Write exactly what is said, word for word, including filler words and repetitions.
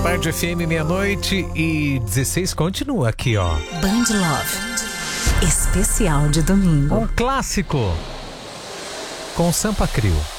Band F M, meia-noite e dezesseis, continua aqui, ó. Band Love, especial de domingo. Um clássico com Sampa Crio.